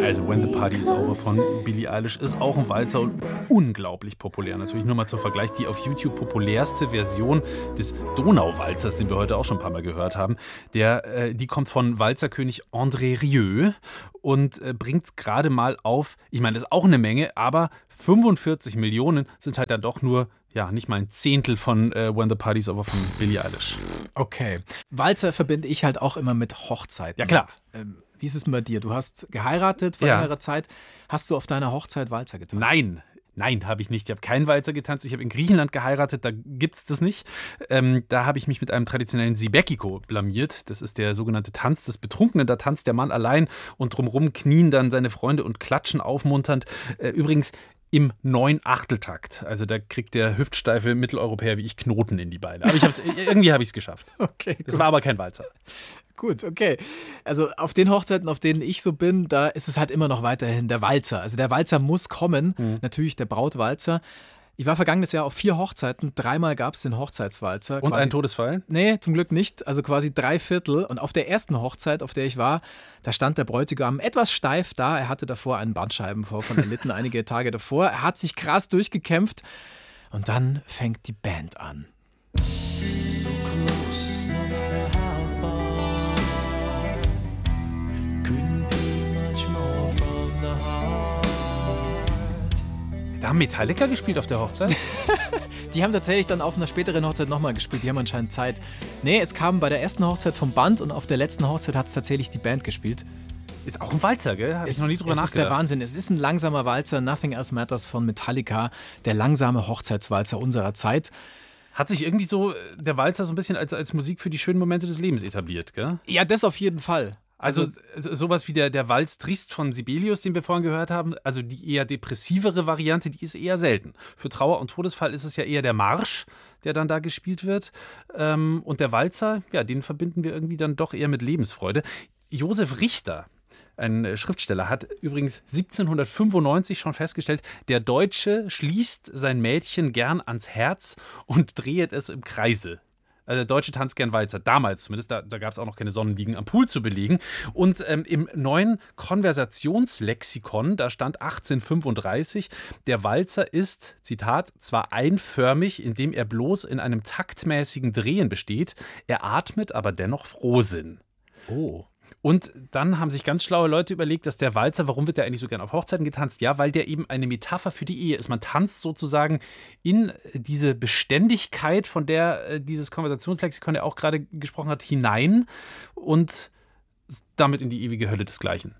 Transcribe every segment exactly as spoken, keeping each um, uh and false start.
Also When the Party is Over von Billie Eilish ist auch ein Walzer und unglaublich populär. Natürlich nur mal zum Vergleich die auf YouTube populärste Version des Donauwalzers, den wir heute auch schon ein paar Mal gehört haben. Der, äh, die kommt von Walzerkönig André Rieu und äh, bringt es gerade mal auf, ich meine, das ist auch eine Menge, aber fünfundvierzig Millionen sind halt dann doch nur, ja, nicht mal ein Zehntel von äh, When the Party is Over von Billie Eilish. Okay. Walzer verbinde ich halt auch immer mit Hochzeiten. Ja, klar. Und, ähm, wie ist es denn bei dir? Du hast geheiratet vor Ja. längerer Zeit. Hast du auf deiner Hochzeit Walzer getanzt? Nein. Nein, habe ich nicht. Ich habe keinen Walzer getanzt. Ich habe in Griechenland geheiratet, da gibt es das nicht. Ähm, da habe ich mich mit einem traditionellen Sibekiko blamiert. Das ist der sogenannte Tanz des Betrunkenen. Da tanzt der Mann allein und drumherum knien dann seine Freunde und klatschen aufmunternd. Äh, übrigens im neun Achteltakt. Also da kriegt der hüftsteife Mitteleuropäer wie ich Knoten in die Beine. Aber ich hab's, irgendwie habe ich es geschafft. Okay, Das gut. war aber kein Walzer. Gut, okay. Also auf den Hochzeiten, auf denen ich so bin, da ist es halt immer noch weiterhin der Walzer. Also der Walzer muss kommen, Mhm. natürlich der Brautwalzer. Ich war vergangenes Jahr auf vier Hochzeiten, dreimal gab es den Hochzeitswalzer. Und quasi, ein Todesfall? Nee, zum Glück nicht. Also quasi drei Viertel. Und auf der ersten Hochzeit, auf der ich war, da stand der Bräutigam etwas steif da. Er hatte davor einen Bandscheibenvorfall erlitten, einige Tage davor. Er hat sich krass durchgekämpft. Und dann fängt die Band an. So close, no matter how far. Couldn't be much more from the heart. Da haben Metallica gespielt auf der Hochzeit? Die haben tatsächlich dann auf einer späteren Hochzeit nochmal gespielt. Die haben anscheinend Zeit. Nee, es kam bei der ersten Hochzeit vom Band und auf der letzten Hochzeit hat es tatsächlich die Band gespielt. Ist auch ein Walzer, gell? Habe ich Es, noch nie drüber es ist der nachgedacht. Wahnsinn. Es ist ein langsamer Walzer. Nothing Else Matters von Metallica. Der langsame Hochzeitswalzer unserer Zeit. Hat sich irgendwie so der Walzer so ein bisschen als, als Musik für die schönen Momente des Lebens etabliert, gell? Ja, das auf jeden Fall. Also, so- sowas wie der, der Walz Trist von Sibelius, den wir vorhin gehört haben, also die eher depressivere Variante, die ist eher selten. Für Trauer und Todesfall ist es ja eher der Marsch, der dann da gespielt wird. Ähm, und der Walzer, ja, den verbinden wir irgendwie dann doch eher mit Lebensfreude. Josef Richter, ein äh, Schriftsteller, hat übrigens siebzehnhundertfünfundneunzig schon festgestellt, der Deutsche schließt sein Mädchen gern ans Herz und drehet es im Kreise. Also der Deutsche tanzt gern Walzer, damals zumindest, da, da gab es auch noch keine Sonnenliegen am Pool zu belegen. Und ähm, im neuen Konversationslexikon, da stand achtzehnhundertfünfunddreißig, der Walzer ist, Zitat, zwar einförmig, indem er bloß in einem taktmäßigen Drehen besteht, er atmet aber dennoch Frohsinn. Oh. Und dann haben sich ganz schlaue Leute überlegt, dass der Walzer, warum wird der eigentlich so gern auf Hochzeiten getanzt? Ja, weil der eben eine Metapher für die Ehe ist. Man tanzt sozusagen in diese Beständigkeit, von der äh, dieses Konversationslexikon ja auch gerade gesprochen hat, hinein und damit in die ewige Hölle desgleichen.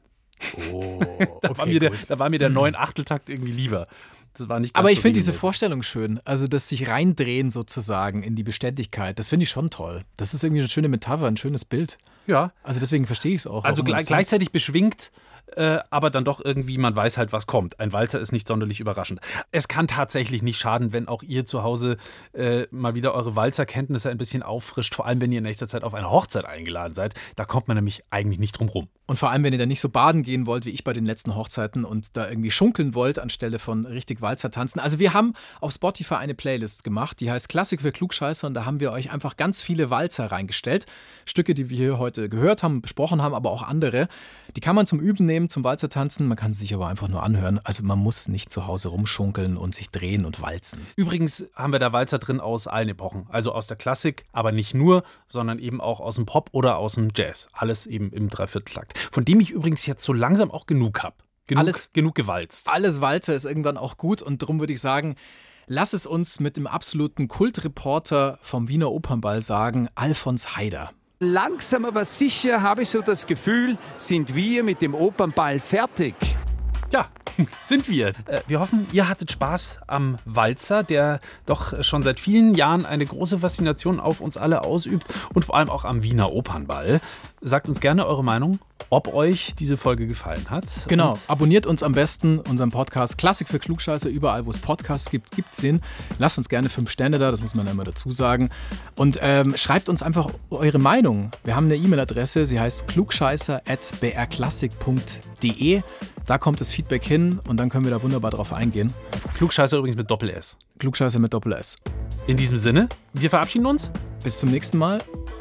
Oh. Da, war, mir der, da war mir der neun Achteltakt irgendwie lieber. Das war nicht ganz Aber ich so finde diese regelmäßig. Vorstellung schön. Also das sich reindrehen sozusagen in die Beständigkeit, das finde ich schon toll. Das ist irgendwie eine schöne Metapher, ein schönes Bild. Ja, Also deswegen verstehe ich es auch. also warum man gle es gleichzeitig beschwingt, äh, aber dann doch irgendwie, man weiß halt, was kommt. Ein Walzer ist nicht sonderlich überraschend. Es kann tatsächlich nicht schaden, wenn auch ihr zu Hause äh, mal wieder eure Walzerkenntnisse ein bisschen auffrischt, vor allem wenn ihr in nächster Zeit auf eine Hochzeit eingeladen seid. Da kommt man nämlich eigentlich nicht drum rum. Und vor allem, wenn ihr da nicht so baden gehen wollt, wie ich bei den letzten Hochzeiten und da irgendwie schunkeln wollt, anstelle von richtig Walzer tanzen. Also wir haben auf Spotify eine Playlist gemacht, die heißt Klassik für Klugscheißer und da haben wir euch einfach ganz viele Walzer reingestellt. Stücke, die wir hier heute gehört haben, besprochen haben, aber auch andere. Die kann man zum Üben nehmen, zum Walzer tanzen, man kann sie sich aber einfach nur anhören. Also man muss nicht zu Hause rumschunkeln und sich drehen und walzen. Übrigens haben wir da Walzer drin aus allen Epochen. Also aus der Klassik, aber nicht nur, sondern eben auch aus dem Pop oder aus dem Jazz. Alles eben im Dreivierteltakt. Von dem ich übrigens jetzt so langsam auch genug habe. Genug, Alles- genug gewalzt. Alles Walzer ist irgendwann auch gut und darum würde ich sagen, lass es uns mit dem absoluten Kultreporter vom Wiener Opernball sagen, Alfons Haider. Langsam aber sicher habe ich so das Gefühl, sind wir mit dem Opernball fertig. Ja, sind wir. Äh, Wir hoffen, ihr hattet Spaß am Walzer, der doch schon seit vielen Jahren eine große Faszination auf uns alle ausübt und vor allem auch am Wiener Opernball. Sagt uns gerne eure Meinung, ob euch diese Folge gefallen hat. Genau, Und abonniert uns am besten, unseren Podcast Klassik für Klugscheißer, überall wo es Podcasts gibt, gibt's den. Lasst uns gerne fünf Sterne da, das muss man ja immer dazu sagen. Und ähm, schreibt uns einfach eure Meinung. Wir haben eine E-Mail-Adresse, sie heißt klugscheißer at b r klassik punkt d e. Da kommt das Feedback hin und dann können wir da wunderbar drauf eingehen. Klugscheißer übrigens mit Doppel-S. Klugscheißer mit Doppel-S. In diesem Sinne, wir verabschieden uns. Bis zum nächsten Mal.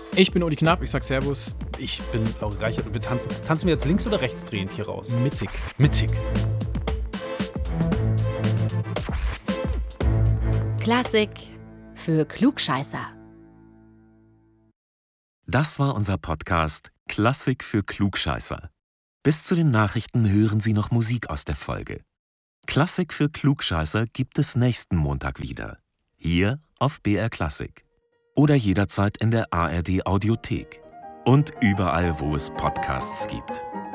Ich bin Uli Knapp, ich sag Servus. Ich bin Lauri Reichert und wir tanzen. Tanzen wir jetzt links oder rechts drehend hier raus? Mittig. Mittig. Klassik für Klugscheißer. Das war unser Podcast Klassik für Klugscheißer. Bis zu den Nachrichten hören Sie noch Musik aus der Folge. Klassik für Klugscheißer gibt es nächsten Montag wieder. Hier auf B R Klassik. Oder jederzeit in der A R D Audiothek. Und überall, wo es Podcasts gibt.